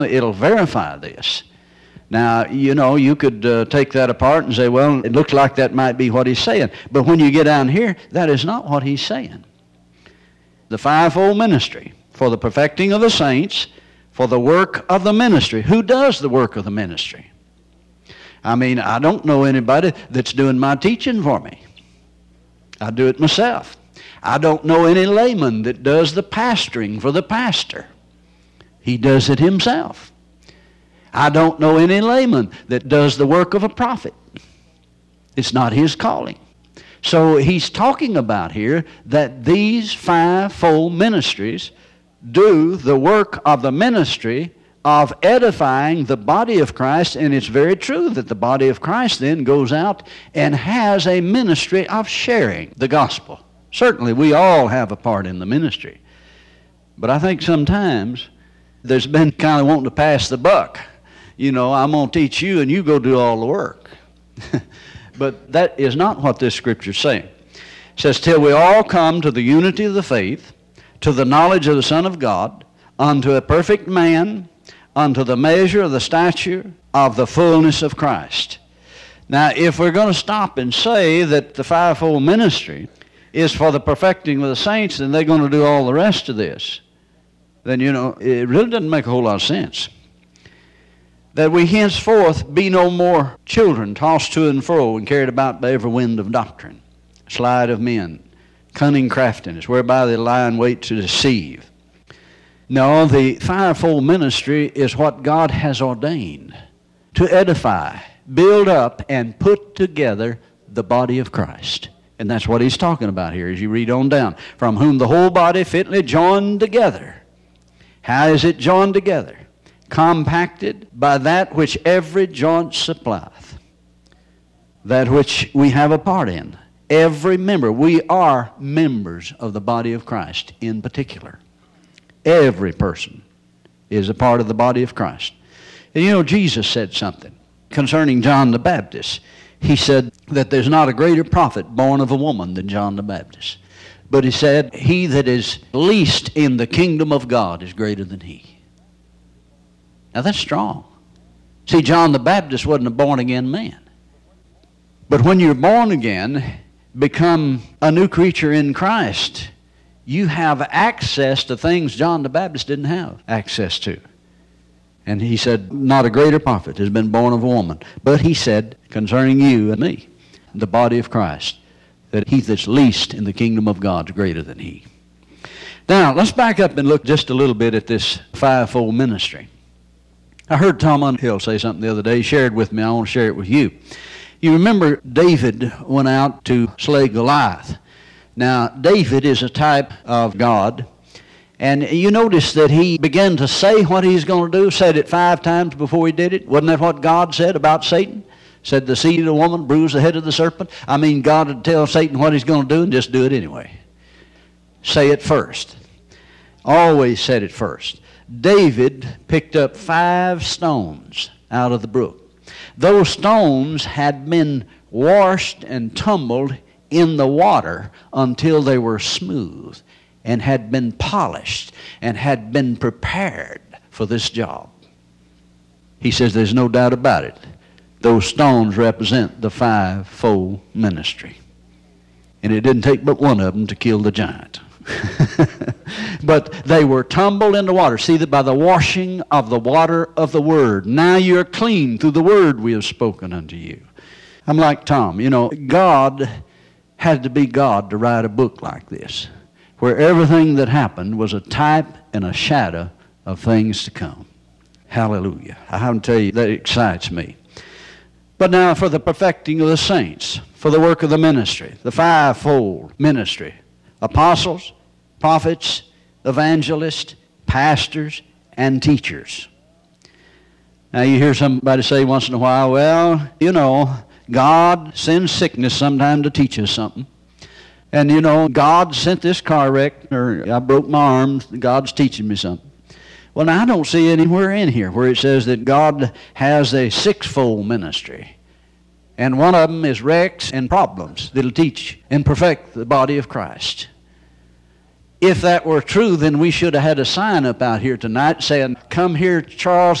It'll verify this. Now, you could take that apart and say, well, it looks like that might be what he's saying. But when you get down here, that is not what he's saying. The fivefold ministry, for the perfecting of the saints, for the work of the ministry. Who does the work of the ministry? I mean, I don't know anybody that's doing my teaching for me. I do it myself. I don't know any layman that does the pastoring for the pastor. He does it himself. I don't know any layman that does the work of a prophet. It's not his calling. So he's talking about here that these fivefold ministries do the work of the ministry of edifying the body of Christ, and it's very true that the body of Christ then goes out and has a ministry of sharing the gospel. Certainly we all have a part in the ministry. But I think sometimes there's been kind of wanting to pass the buck. I'm going to teach you and you go do all the work. But that is not what this scripture is saying. It says, till we all come to the unity of the faith, to the knowledge of the Son of God, unto a perfect man, unto the measure of the stature of the fullness of Christ. Now, if we're going to stop and say that the fivefold ministry is for the perfecting of the saints, and they're going to do all the rest of this, then, it really doesn't make a whole lot of sense. That we henceforth be no more children tossed to and fro and carried about by every wind of doctrine, sleight of men, cunning craftiness, whereby they lie in wait to deceive. No, the fivefold ministry is what God has ordained to edify, build up, and put together the body of Christ. And that's what he's talking about here as you read on down. From whom the whole body fitly joined together. How is it joined together? Compacted by that which every joint supplieth. That which we have a part in. Every member. We are members of the body of Christ in particular. Every person is a part of the body of Christ. And Jesus said something concerning John the Baptist. He said that there's not a greater prophet born of a woman than John the Baptist. But he said, he that is least in the kingdom of God is greater than he. Now that's strong. See, John the Baptist wasn't a born-again man. But when you're born again, become a new creature in Christ, you have access to things John the Baptist didn't have access to. And he said, not a greater prophet has been born of a woman. But he said, concerning you and me, the body of Christ, that he that's least in the kingdom of God is greater than he. Now, let's back up and look just a little bit at this fivefold ministry. I heard Tom Underhill say something the other day. He shared with me. I want to share it with you. You remember David went out to slay Goliath. Now, David is a type of God. And you notice that he began to say what he's going to do, said it 5 times before he did it. Wasn't that what God said about Satan? Said the seed of the woman bruised the head of the serpent. I mean, God would tell Satan what he's going to do and just do it anyway. Say it first. Always said it first. David picked up 5 stones out of the brook. Those stones had been washed and tumbled in the water until they were smooth and had been polished and had been prepared for this job. He says there's no doubt about it. Those stones represent the fivefold ministry. And it didn't take but one of them to kill the giant. But they were tumbled in the water. See that by the washing of the water of the Word. Now you're clean through the Word we have spoken unto you. I'm like Tom. God had to be God to write a book like this, where everything that happened was a type and a shadow of things to come. Hallelujah. I have to tell you, that excites me. But now for the perfecting of the saints, for the work of the ministry, the fivefold ministry, apostles, prophets, evangelists, pastors, and teachers. Now you hear somebody say once in a while, well, God sends sickness sometime to teach us something. And God sent this car wreck, or I broke my arm, God's teaching me something. Well, now I don't see anywhere in here where it says that God has a 6-fold ministry. And one of them is wrecks and problems that'll teach and perfect the body of Christ. If that were true, then we should have had a sign up out here tonight saying, "Come here, Charles,